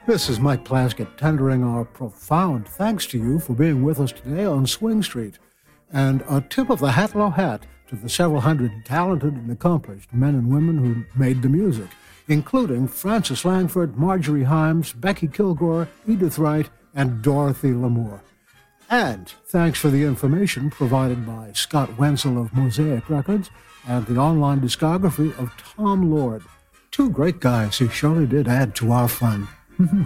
This is Mike Plaskett tendering our profound thanks to you for being with us today on Swing Street. And a tip of the Hatlow hat to the several hundred talented and accomplished men and women who made the music, including Frances Langford, Marjorie Himes, Becky Kilgore, Edith Wright, and Dorothy Lamour. And thanks for the information provided by Scott Wenzel of Mosaic Records and the online discography of Tom Lord. Two great guys who surely did add to our fun.